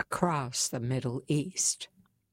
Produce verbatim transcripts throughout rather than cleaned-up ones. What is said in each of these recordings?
across the Middle East.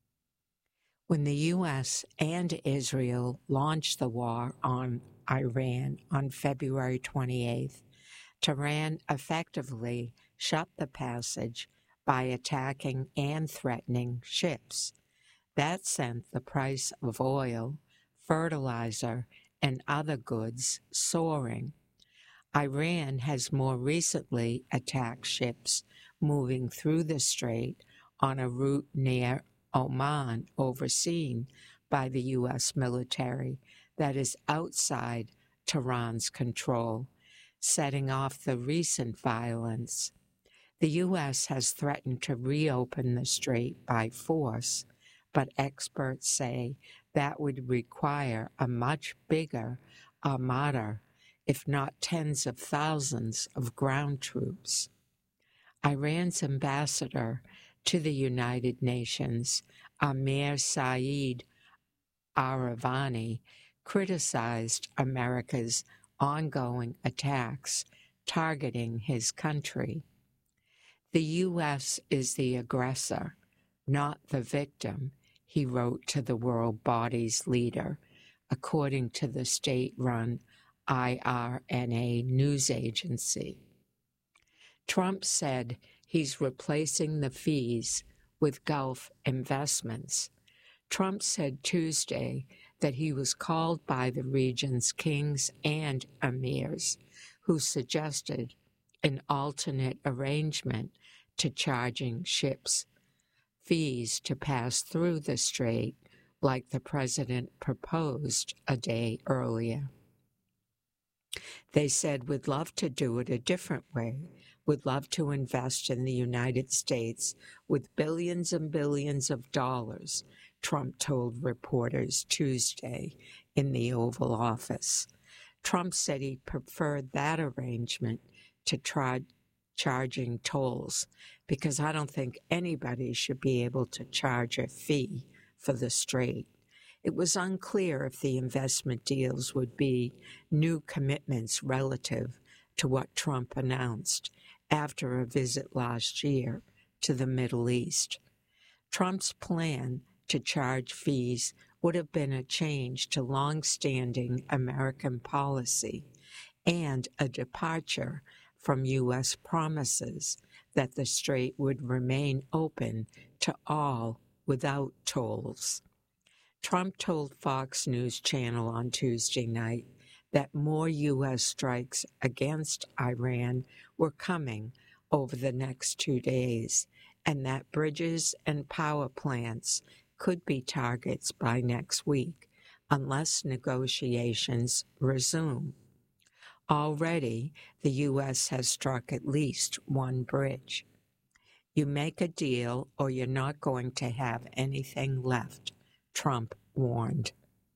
When the U S and Israel launched the war on Iran on February twenty-eighth, Tehran effectively shut the passage by attacking and threatening ships. That sent the price of oil, fertilizer, and other goods soaring. Iran has more recently attacked ships moving through the strait on a route near Oman overseen by the U S military that is outside Tehran's control, setting off the recent violence. The U S has threatened to reopen the strait by force, but experts say that would require a much bigger armada, if not tens of thousands of ground troops. Iran's ambassador to the United Nations, Amir Saeed Aravani, criticized America's ongoing attacks targeting his country. The U S is the aggressor, not the victim, he wrote to the world body's leader, according to the state-run I R N A news agency. Trump said he's replacing the fees with Gulf investments. Trump said Tuesday that he was called by the region's kings and emirs, who suggested an alternate arrangement to charging ships fees to pass through the strait, like the president proposed a day earlier. They said, "We'd love to do it a different way. We'd love to invest in the United States with billions and billions of dollars," Trump told reporters Tuesday in the Oval Office. Trump said he preferred that arrangement to try charging tolls, because I don't think anybody should be able to charge a fee for the strait. It was unclear if the investment deals would be new commitments relative to what Trump announced after a visit last year to the Middle East. Trump's plan to charge fees would have been a change to long-standing American policy and a departure from U S promises that the strait would remain open to all without tolls. Trump told Fox News Channel on Tuesday night that more U S strikes against Iran were coming over the next two days, and that bridges and power plants could be targets by next week unless negotiations resume. Already, the U S has struck at least one bridge. You make a deal or you're not going to have anything left, Trump warned.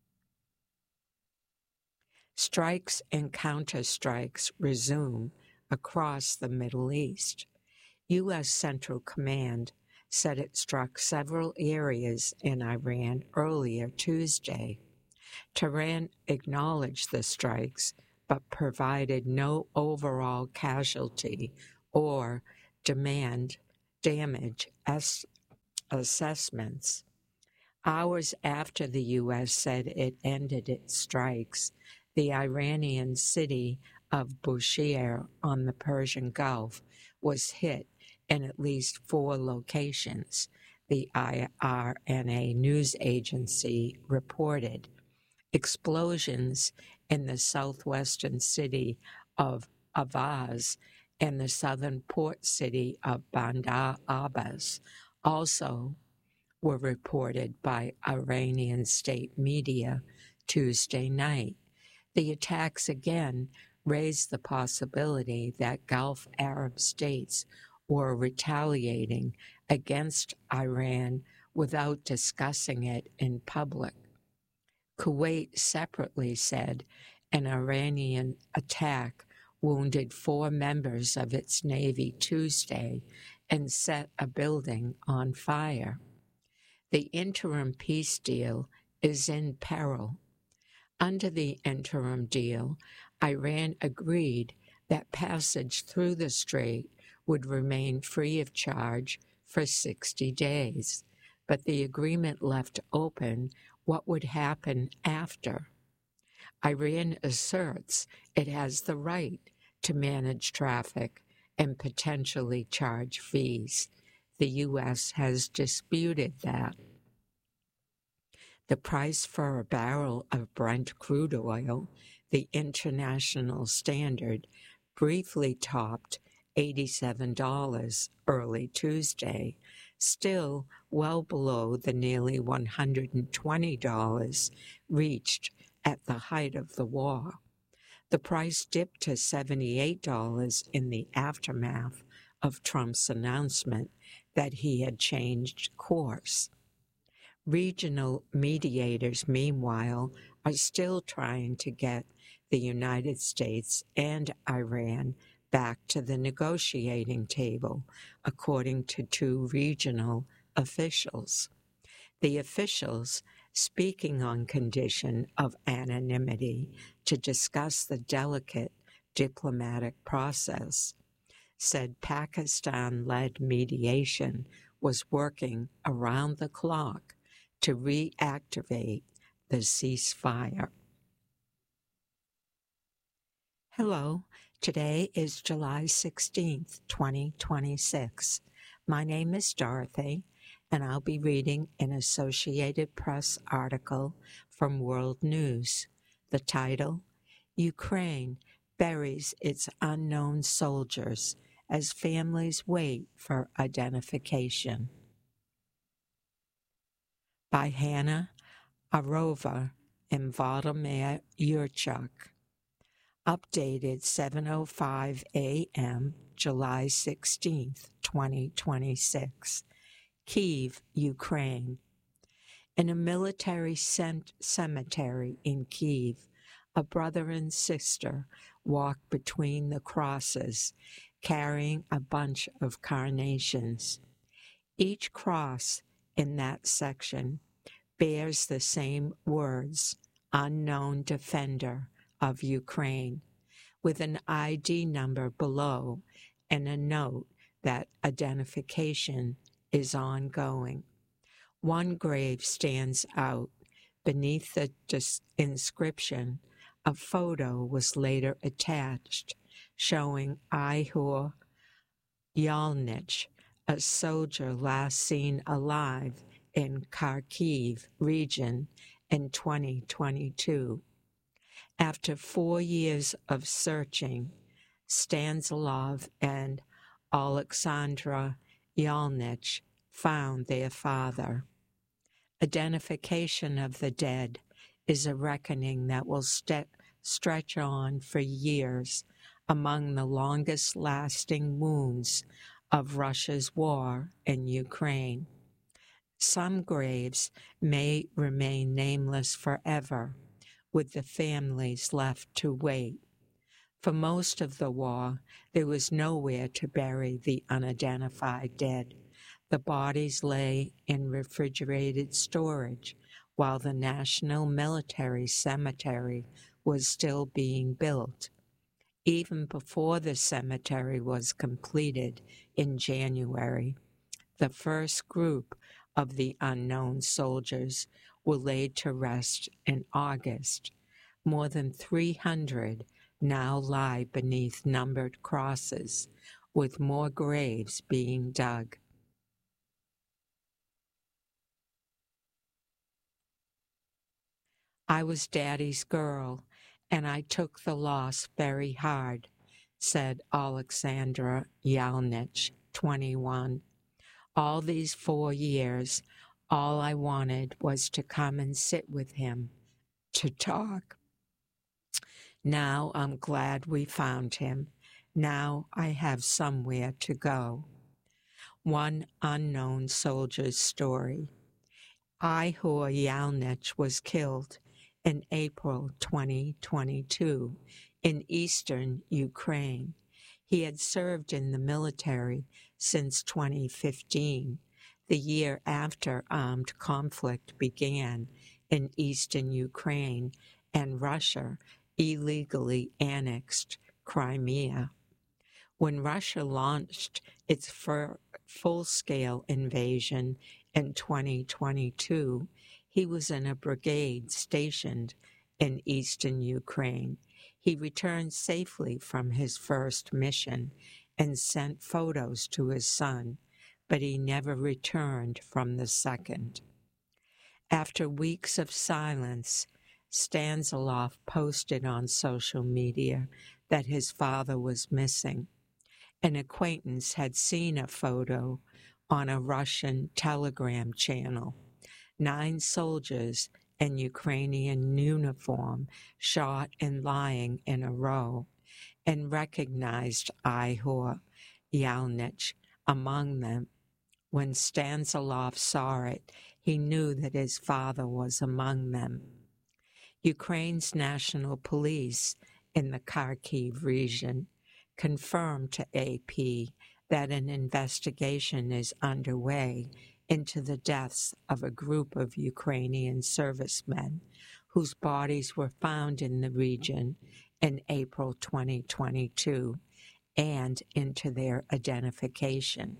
Strikes and counterstrikes resume across the Middle East. U S Central Command said it struck several areas in Iran earlier Tuesday. Tehran acknowledged the strikes, but provided no overall casualty or demand damage as assessments. Hours after the U S said it ended its strikes, the Iranian city of Bushehr on the Persian Gulf was hit in at least four locations, the I R N A news agency reported. Explosions in the southwestern city of Avaz and the southern port city of Bandar Abbas also were reported by Iranian state media Tuesday night. The attacks again raised the possibility that Gulf Arab states were retaliating against Iran without discussing it in public. Kuwait separately said an Iranian attack wounded four members of its Navy Tuesday and set a building on fire. The interim peace deal is in peril. Under the interim deal, Iran agreed that passage through the strait would remain free of charge for sixty days, but the agreement left open what would happen after. Iran asserts it has the right to manage traffic and potentially charge fees. The U S has disputed that. The price for a barrel of Brent crude oil, the international standard, briefly topped eighty-seven dollars early Tuesday, still well below the nearly one hundred twenty dollars reached at the height of the war. The price dipped to seventy-eight dollars in the aftermath of Trump's announcement that he had changed course. Regional mediators, meanwhile, are still trying to get the United States and Iran back to the negotiating table, according to two regional officials. The officials, speaking on condition of anonymity to discuss the delicate diplomatic process, said Pakistan-led mediation was working around the clock to reactivate the ceasefire. Hello, today is July sixteenth, twenty twenty-six. My name is Dorothy, and I'll be reading an Associated Press article from World News. The title, Ukraine Buries Its Unknown Soldiers as Families Wait for Identification. By Hannah Arova and Vladimir Yurchuk. Updated seven oh five a.m., July sixteenth, twenty twenty-six. Kyiv, Ukraine. In a military cent- cemetery in Kyiv, a brother and sister walk between the crosses, carrying a bunch of carnations. Each cross in that section bears the same words, Unknown Defender of Ukraine, with an I D number below and a note that identification is ongoing. One grave stands out. Beneath the dis- inscription, a photo was later attached showing Ihor Yalnich, a soldier last seen alive in Kharkiv region in twenty twenty-two. After four years of searching, Stanzilov and Alexandra Yalnich found their father. Identification of the dead is a reckoning that will st- stretch on for years, among the longest-lasting wounds of Russia's war in Ukraine. Some graves may remain nameless forever, with the families left to wait. For most of the war, there was nowhere to bury the unidentified dead. The bodies lay in refrigerated storage while the National Military Cemetery was still being built. Even before the cemetery was completed in January, the first group of the unknown soldiers were laid to rest in August. More than three hundred now lie beneath numbered crosses, with more graves being dug. I was Daddy's girl, and I took the loss very hard, said Alexandra Yalnich, twenty-one. All these four years, all I wanted was to come and sit with him, to talk. Now I'm glad we found him. Now I have somewhere to go. One unknown soldier's story. Ihor Yalnich was killed in April twenty twenty-two in eastern Ukraine. He had served in the military since twenty fifteen, the year after armed conflict began in eastern Ukraine and Russia illegally annexed Crimea. When Russia launched its fir- full-scale invasion in twenty twenty-two, he was in a brigade stationed in eastern Ukraine. He returned safely from his first mission and sent photos to his son, but he never returned from the second. After weeks of silence, Stanislav posted on social media that his father was missing. An acquaintance had seen a photo on a Russian Telegram channel. Nine soldiers in Ukrainian uniform shot and lying in a row, and recognized Ihor Yalnich among them. When Stanislav saw it, he knew that his father was among them. Ukraine's national police in the Kharkiv region confirmed to A P that an investigation is underway into the deaths of a group of Ukrainian servicemen whose bodies were found in the region in April twenty twenty-two, and into their identification.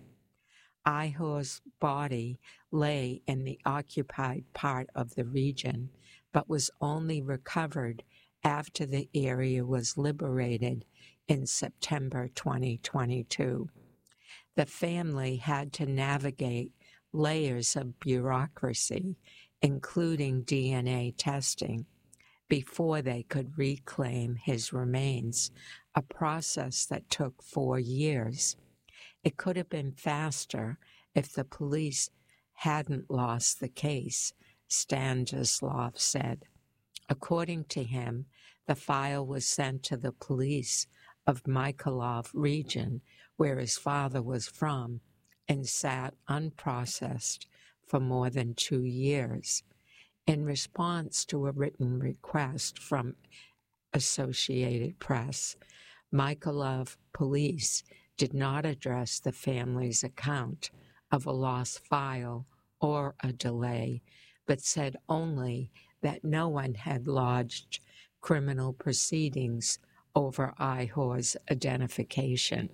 Ihor's body lay in the occupied part of the region, but was only recovered after the area was liberated in September twenty twenty-two. The family had to navigate layers of bureaucracy, including D N A testing, before they could reclaim his remains, a process that took four years. It could have been faster if the police hadn't lost the case, Stanislav said. According to him, the file was sent to the police of Mykolaiv region, where his father was from, and sat unprocessed for more than two years. In response to a written request from Associated Press, Mykolaiv police did not address the family's account of a lost file or a delay, but said only that no one had lodged criminal proceedings over Ihor's identification.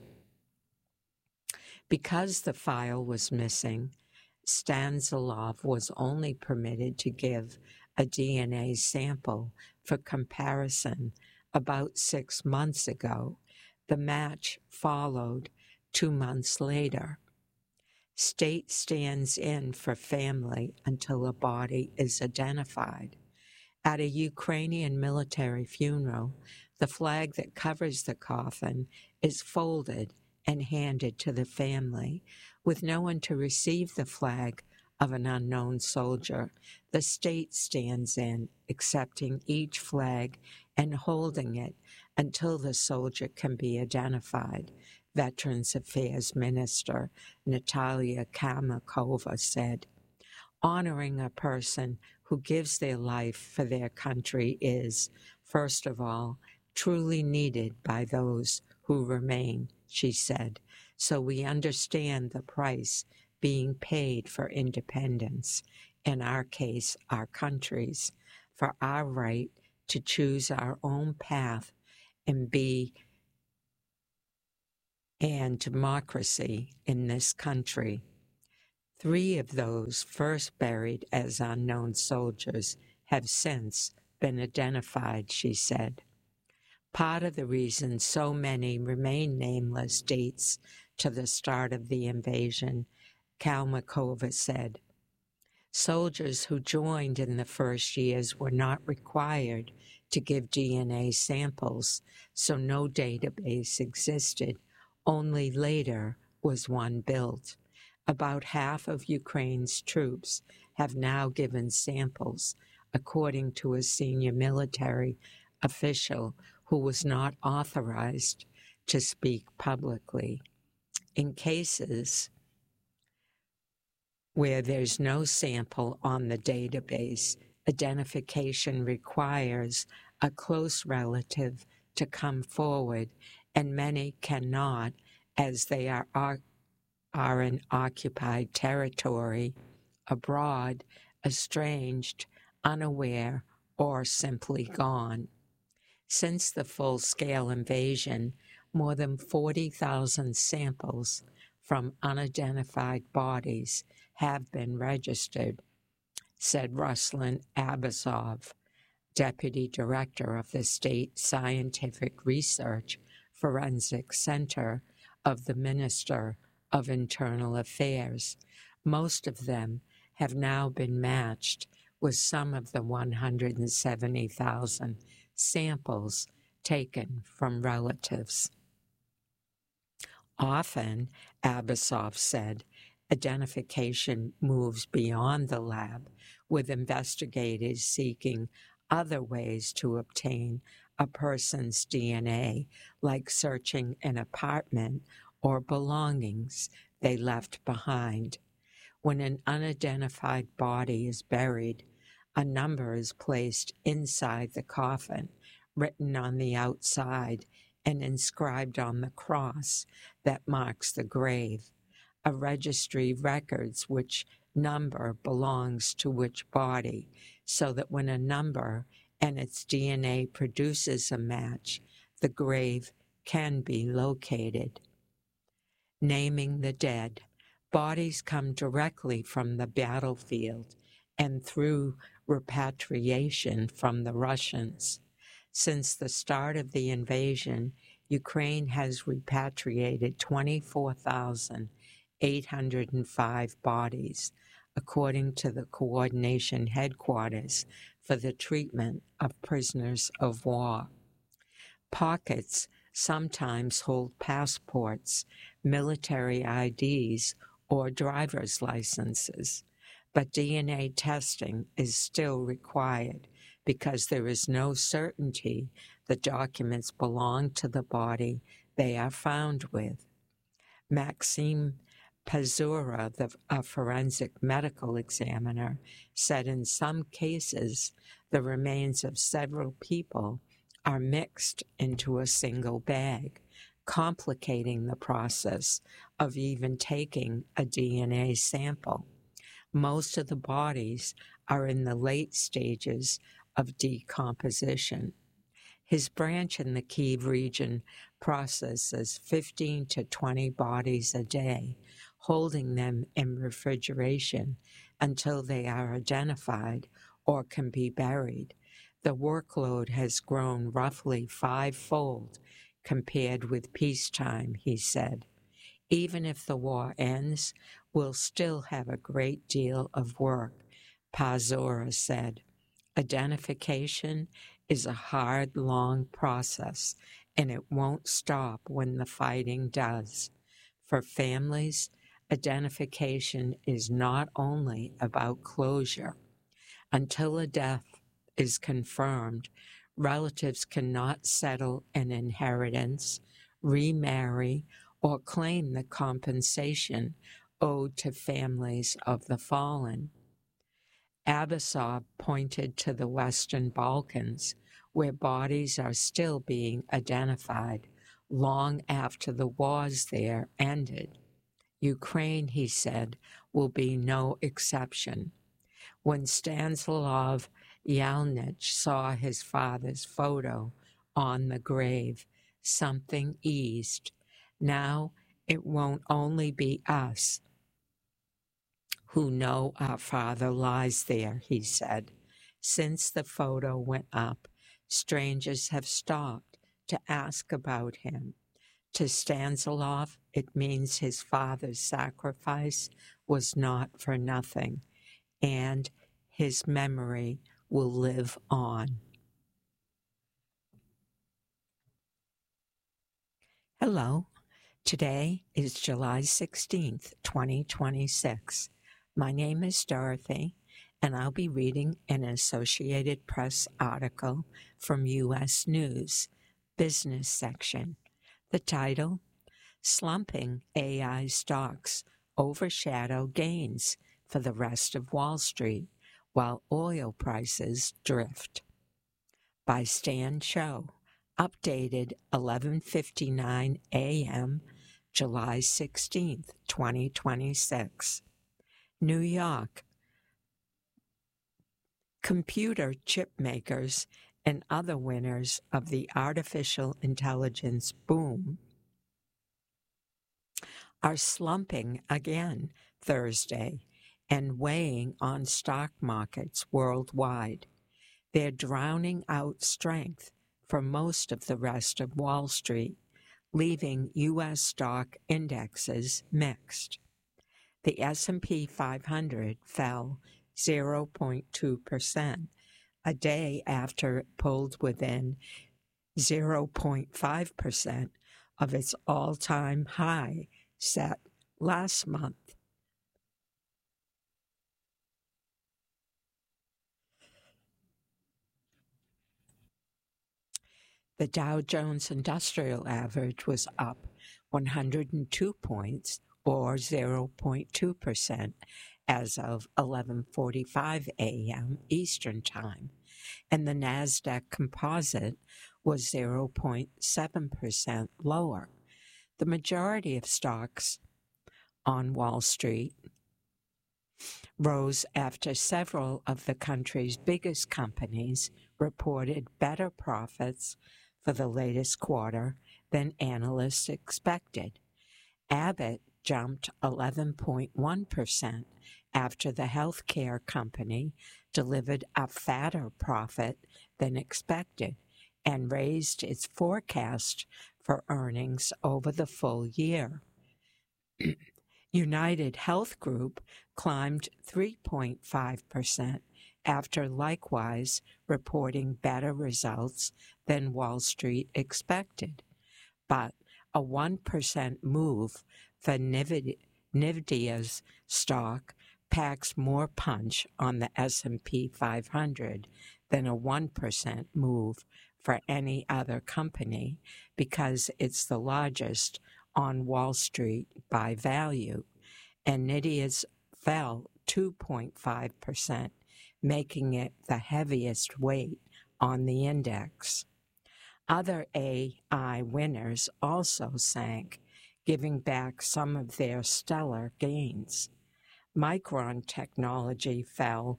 Because the file was missing, Stanislav was only permitted to give a D N A sample for comparison about six months ago. The match followed two months later. State stands in for family until a body is identified. At a Ukrainian military funeral, the flag that covers the coffin is folded and handed to the family. With no one to receive the flag of an unknown soldier, the state stands in, accepting each flag and holding it until the soldier can be identified, Veterans Affairs Minister Natalia Kamakova said. Honoring a person who gives their life for their country is, first of all, truly needed by those who remain, she said, so we understand the price being paid for independence, in our case, our country's, for our right to choose our own path and be and democracy in this country. Three of those first buried as unknown soldiers have since been identified, she said. Part of the reason so many remain nameless dates to the start of the invasion, Kalmakova said. Soldiers who joined in the first years were not required to give D N A samples, so no database existed. Only later was one built. About half of Ukraine's troops have now given samples, according to a senior military official who was not authorized to speak publicly. In cases where there's no sample on the database, identification requires a close relative to come forward, and many cannot, as they are, are in occupied territory, abroad, estranged, unaware, or simply gone. Since the full-scale invasion, more than forty thousand samples from unidentified bodies have been registered, said Ruslan Abasov, Deputy Director of the State Scientific Research Forensic Center of the Minister of Internal Affairs. Most of them have now been matched with some of the one hundred seventy thousand samples taken from relatives. Often, Abasov said, identification moves beyond the lab, with investigators seeking other ways to obtain a person's D N A, like searching an apartment or belongings they left behind. When an unidentified body is buried, a number is placed inside the coffin, written on the outside and inscribed on the cross that marks the grave. A registry records which number belongs to which body, so that when a number and its D N A produces a match, the grave can be located. Naming the dead. Bodies come directly from the battlefield and through repatriation from the Russians. Since the start of the invasion, Ukraine has repatriated twenty-four thousand eight hundred five bodies, according to the Coordination Headquarters for the Treatment of Prisoners of War. Pockets sometimes hold passports, military I Ds, or driver's licenses, but D N A testing is still required because there is no certainty the documents belong to the body they are found with. Maxime Pazura, the, a forensic medical examiner, said in some cases the remains of several people are mixed into a single bag, complicating the process of even taking a D N A sample. Most of the bodies are in the late stages of decomposition. His branch in the Kyiv region processes fifteen to twenty bodies a day, holding them in refrigeration until they are identified or can be buried. The workload has grown roughly fivefold compared with peacetime, he said. Even if the war ends, we'll still have a great deal of work, Pazura said. Identification is a hard, long process, and it won't stop when the fighting does. For families, identification is not only about closure. Until a death is confirmed, relatives cannot settle an inheritance, remarry, or claim the compensation owed to families of the fallen. Abasov pointed to the Western Balkans, where bodies are still being identified long after the wars there ended. Ukraine, he said, will be no exception. When Stanislav Yalnich saw his father's photo on the grave, something eased. Now it won't only be us who know our father lies there, he said. Since the photo went up, strangers have stopped to ask about him. To Stanislav, it means his father's sacrifice was not for nothing, and his memory will live on. Hello. Today is July sixteenth, twenty twenty-six. My name is Dorothy, and I'll be reading an Associated Press article from U S News, Business section. The title, Slumping A I Stocks Overshadow Gains for the Rest of Wall Street, While Oil Prices Drift. By Stan Cho, updated eleven fifty-nine a.m., July sixteenth, twenty twenty-six. New York. Computer chip makers and other winners of the artificial intelligence boom are slumping again Thursday and weighing on stock markets worldwide. They're drowning out strength for most of the rest of Wall Street, leaving U S stock indexes mixed. The S and P five hundred fell zero point two percent a day after it pulled within zero point five percent of its all-time high set last month. The Dow Jones Industrial Average was up one hundred two points, or zero point two percent, as of eleven forty-five a.m. Eastern Time, and the NASDAQ Composite was zero point seven percent lower. The majority of stocks on Wall Street rose after several of the country's biggest companies reported better profits for the latest quarter than analysts expected. Abbott jumped eleven point one percent after the healthcare company delivered a fatter profit than expected and raised its forecast for earnings over the full year. United Health Group climbed three point five percent after likewise reporting better results than Wall Street expected. But a one percent move for NVIDIA's stock packs more punch on the S and P five hundred than a one percent move for any other company because it's the largest on Wall Street by value. NVIDIA's fell two point five percent, making it the heaviest weight on the index. Other A I winners also sank, giving back some of their stellar gains. Micron Technology fell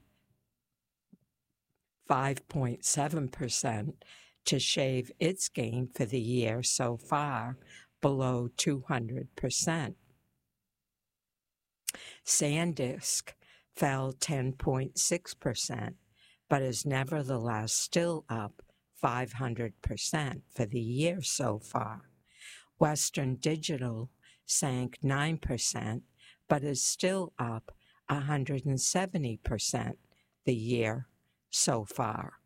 five point seven percent to shave its gain for the year so far below two hundred percent. SanDisk fell ten point six percent, but is nevertheless still up five hundred percent for the year so far. Western Digital sank nine percent, but is still up one hundred seventy percent the year so far.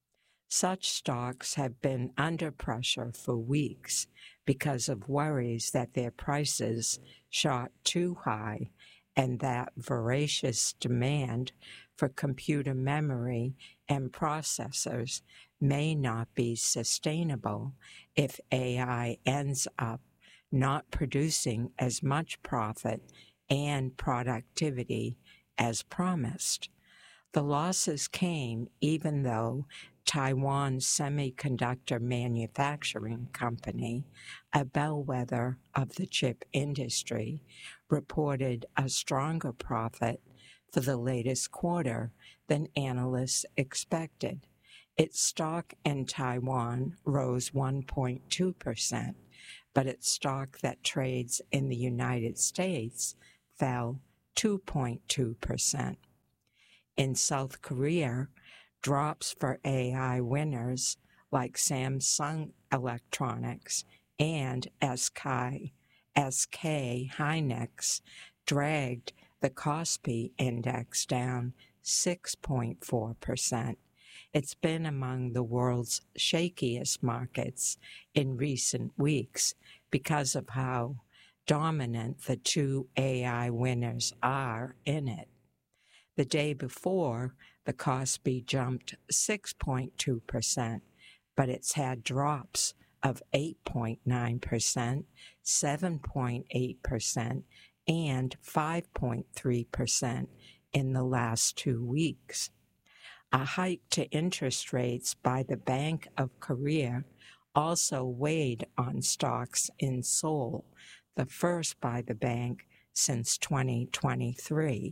Such stocks have been under pressure for weeks because of worries that their prices shot too high and that voracious demand for computer memory and processors may not be sustainable if A I ends up not producing as much profit and productivity as promised. The losses came even though Taiwan Semiconductor Manufacturing Company, a bellwether of the chip industry, reported a stronger profit for the latest quarter than analysts expected. Its stock in Taiwan rose one point two percent, but its stock that trades in the United States fell two point two percent. In South Korea, drops for A I winners like Samsung Electronics and S K, S K Hynix dragged the Kospi index down six point four percent. It's been among the world's shakiest markets in recent weeks because of how dominant the two A I winners are in it. The day before, the Kospi jumped six point two percent, but it's had drops of eight point nine percent, seven point eight percent, and five point three percent in the last two weeks. A hike to interest rates by the Bank of Korea also weighed on stocks in Seoul, the first by the bank since twenty twenty-three.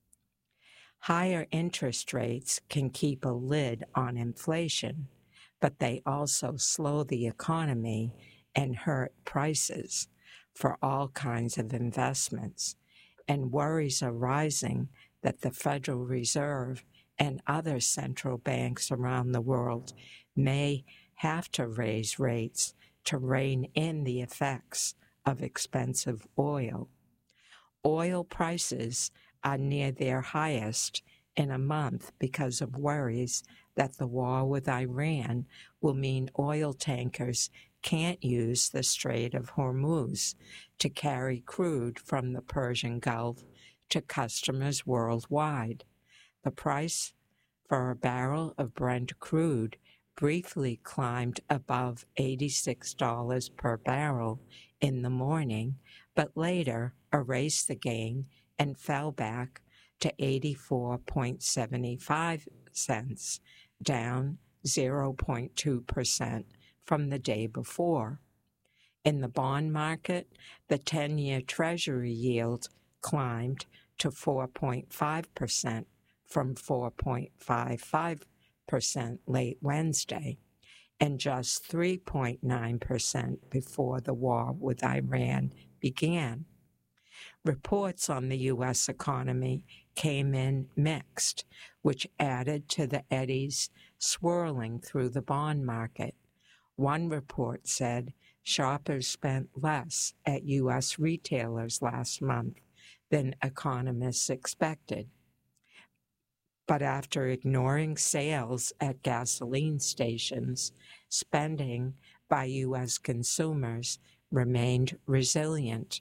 Higher interest rates can keep a lid on inflation, but they also slow the economy and hurt prices. for all kinds of investments, and worries are rising that the Federal Reserve and other central banks around the world may have to raise rates to rein in the effects of expensive oil. Oil prices are near their highest in a month because of worries that the war with Iran will mean oil tankers can't use the Strait of Hormuz to carry crude from the Persian Gulf to customers worldwide. The price for a barrel of Brent crude briefly climbed above eighty-six dollars per barrel in the morning, but later erased the gain and fell back to eighty-four dollars and seventy-five cents, down zero point two percent from the day before. In the bond market, the ten-year Treasury yield climbed to four point five percent from four point five five percent late Wednesday, and just three point nine percent before the war with Iran began. Reports on the U S economy came in mixed, which added to the eddies swirling through the bond market. One report said shoppers spent less at U S retailers last month than economists expected. But after ignoring sales at gasoline stations, spending by U S consumers remained resilient.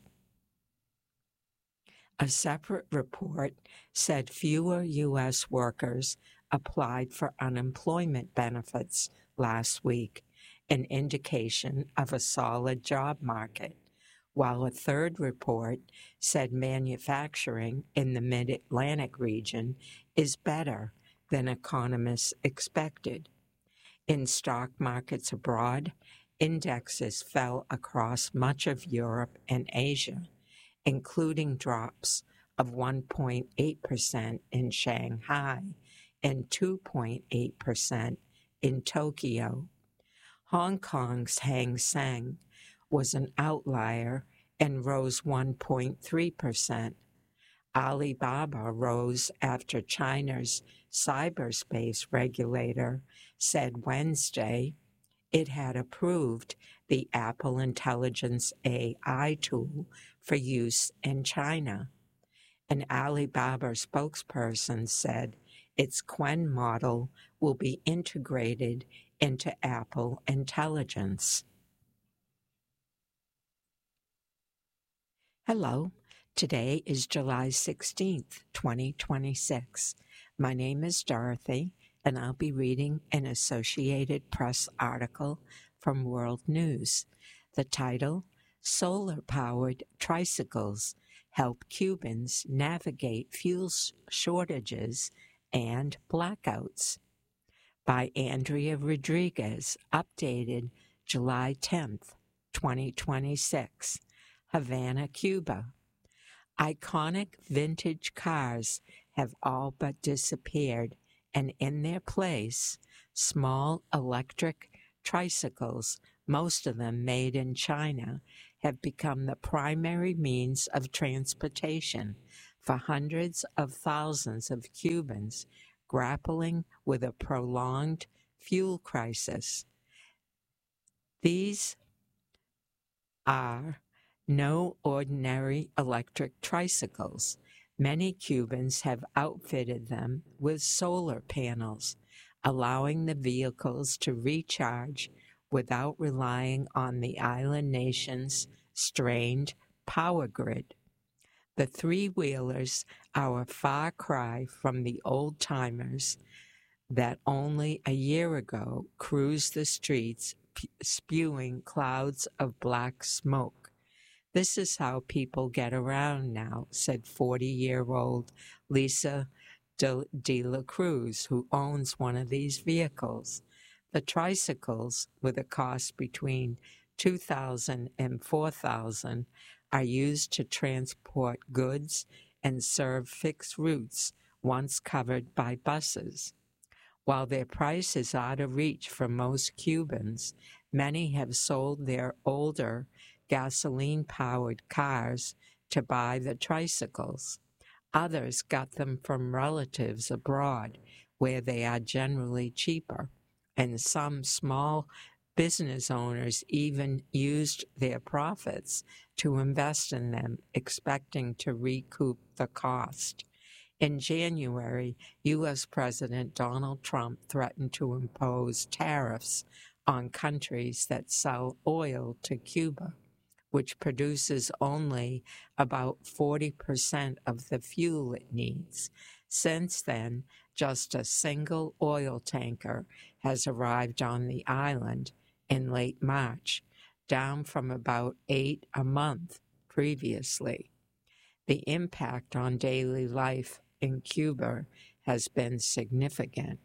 A separate report said fewer U S workers applied for unemployment benefits last week, an indication of a solid job market, while a third report said manufacturing in the Mid-Atlantic region is better than economists expected. In stock markets abroad, indexes fell across much of Europe and Asia, including drops of one point eight percent in Shanghai and two point eight percent in Tokyo. Hong Kong's Hang Seng was an outlier and rose one point three percent. Alibaba rose after China's cyberspace regulator said Wednesday it had approved the Apple Intelligence A I tool for use in China. An Alibaba spokesperson said its Qwen model will be integrated into Apple Intelligence. Hello, today is July sixteenth, twenty twenty-six. My name is Dorothy, and I'll be reading an Associated Press article from World News. The title, Solar-Powered Tricycles Help Cubans Navigate Fuel Shortages and Blackouts, by Andrea Rodriguez, updated July tenth, twenty twenty-six. Havana, Cuba. Iconic vintage cars have all but disappeared, and in their place, small electric tricycles, most of them made in China, have become the primary means of transportation for hundreds of thousands of Cubans grappling with a prolonged fuel crisis. These are no ordinary electric tricycles. Many Cubans have outfitted them with solar panels, allowing the vehicles to recharge without relying on the island nation's strained power grid. The three-wheelers are a far cry from the old-timers that only a year ago cruised the streets spewing clouds of black smoke. This is how people get around now, said forty-year-old Lisa De, De La Cruz, who owns one of these vehicles. The tricycles, with a cost between two thousand dollars and four thousand dollars, are used to transport goods and serve fixed routes once covered by buses. While their price is out of reach for most Cubans, many have sold their older gasoline-powered cars to buy the tricycles. Others got them from relatives abroad, where they are generally cheaper, and some small business owners even used their profits to invest in them, expecting to recoup the cost. In January, U S President Donald Trump threatened to impose tariffs on countries that sell oil to Cuba, which produces only about forty percent of the fuel it needs. Since then, just a single oil tanker has arrived on the island in late March, down from about eight a month previously. The impact on daily life in Cuba has been significant.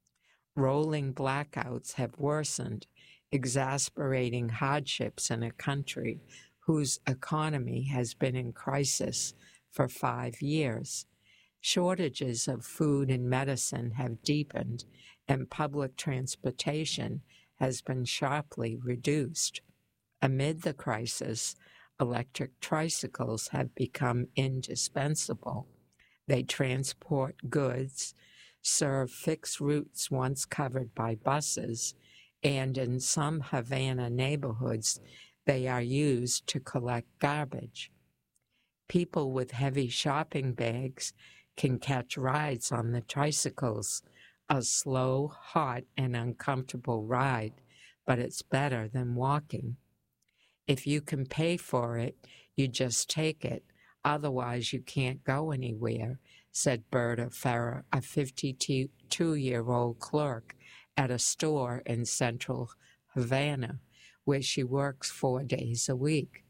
Rolling blackouts have worsened, exasperating hardships in a country whose economy has been in crisis for five years. Shortages of food and medicine have deepened, and public transportation has been sharply reduced. Amid the crisis, electric tricycles have become indispensable. They transport goods, serve fixed routes once covered by buses, and in some Havana neighborhoods, they are used to collect garbage. People with heavy shopping bags can catch rides on the tricycles, a slow, hot, and uncomfortable ride, but it's better than walking. If you can pay for it, you just take it. Otherwise, you can't go anywhere, said Berta Ferrer, a fifty-two-year-old clerk at a store in central Havana, where she works four days a week.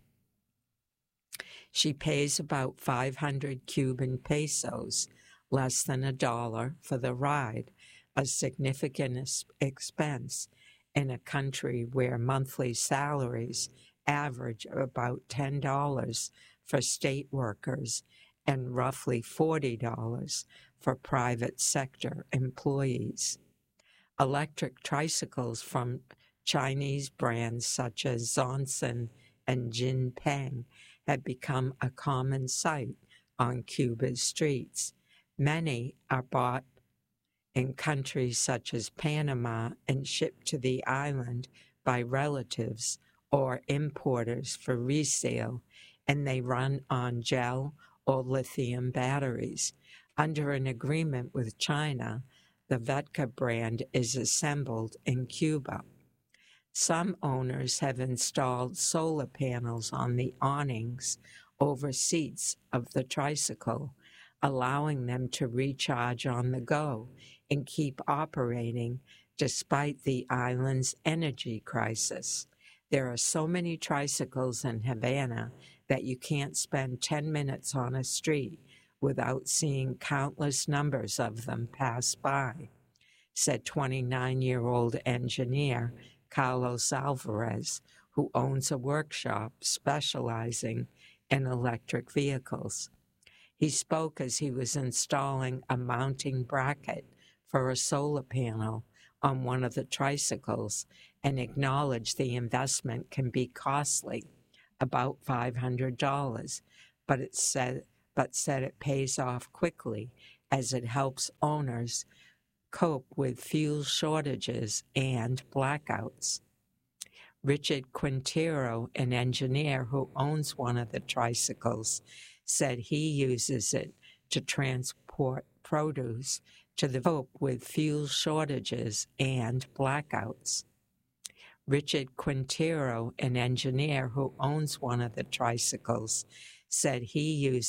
She pays about five hundred Cuban pesos, less than a dollar, for the ride, a significant expense in a country where monthly salaries average about ten dollars for state workers and roughly forty dollars for private sector employees. Electric tricycles from Chinese brands such as Zonson and Jinpeng have become a common sight on Cuba's streets. Many are bought in countries such as Panama and shipped to the island by relatives or importers for resale, and they run on gel or lithium batteries. Under an agreement with China, the Vetka brand is assembled in Cuba. Some owners have installed solar panels on the awnings over seats of the tricycle, allowing them to recharge on the go and keep operating despite the island's energy crisis. There are so many tricycles in Havana that you can't spend ten minutes on a street without seeing countless numbers of them pass by, said twenty-nine-year-old engineer Carlos Alvarez, who owns a workshop specializing in electric vehicles. He spoke as he was installing a mounting bracket for a solar panel on one of the tricycles and acknowledged the investment can be costly, about five hundred dollars, but it said, but said it pays off quickly as it helps owners cope with fuel shortages and blackouts. Richard Quintero, an engineer who owns one of the tricycles, said he uses it to transport produce to the cope with fuel shortages and blackouts. Richard Quintero, an engineer who owns one of the tricycles, said he uses